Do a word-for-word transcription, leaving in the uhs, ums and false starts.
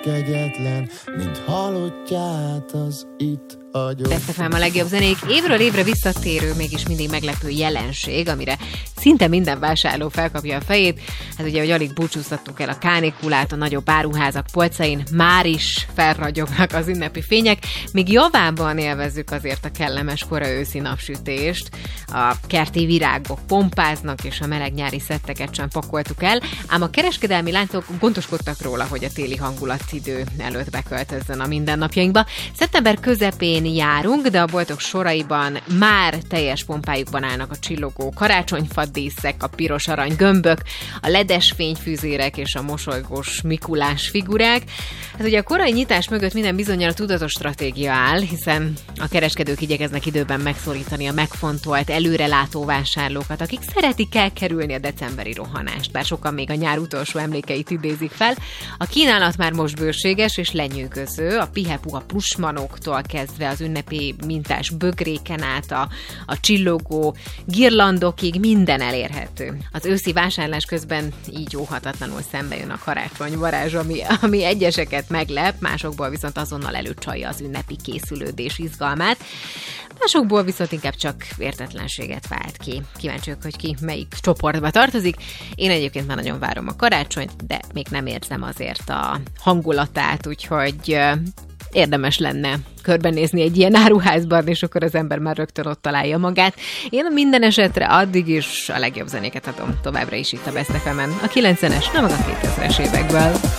kegyetlen, mint halottját az itt agyom. Best ef em a legjobb zenék, évről évre visszatérő, mégis mindig meglepő jelenség, amire szinte minden vásárló felkapja a fejét. Hát ugye, hogy alig búcsúztattuk el a kánikulát, a nagyobb áruházak polcain már is felragyognak az ünnepi fények, míg javában élvezzük azért a kellemes kora őszi napsütést, a kerti virágok pompáznak, és a meleg nyári szetteket sem pakoltuk el, ám a kereskedelmi láncok gondoskodtak róla, hogy a téli hangulatidő előtt beköltözzön a mindennapjainkba. Szeptember közepén járunk, de a boltok soraiban már teljes pompájukban állnak a csillogó karácsonyfadíszek, a piros-arany gömbök, a ledes fényfűzérek és a mosolygós Mikulás figurák. Hát ugye a korai nyitás mögött minden bizonnyal a tudatos stratégia áll, hiszen a kereskedők igyekeznek időben megszorítani a megfontolt, előrelátó vásárlókat, akik szeretik elkerülni a decemberi rohanást, bár sokan még a nyár utolsó emlékeit idézik fel. A kínálat már most bőséges és lenyűgöző, a pihepuha plusmanoktól kezdve az ünnepi mintás bögréken át a, a csillogó girlandokig minden elérhető. Az őszi vásárlás közben így óhatatlanul szembe jön a karácsony varázs, ami, ami egyeseket meglep, másokból viszont azonnal előcsalja az ünnepi készülődés izgalmát. Másokból viszont inkább csak értetlenséget vált ki. Kíváncsiak, hogy ki melyik csoportba tartozik. Én egyébként már nagyon várom a karácsonyt, de még nem érzem azért a hangulatát, úgyhogy érdemes lenne körbenézni egy ilyen áruházban, és akkor az ember már rögtön ott találja magát. Én minden esetre addig is a legjobb zenéket adom továbbra is itt a Best ef emen, a kilencvenes, nem az a kétezres évekből.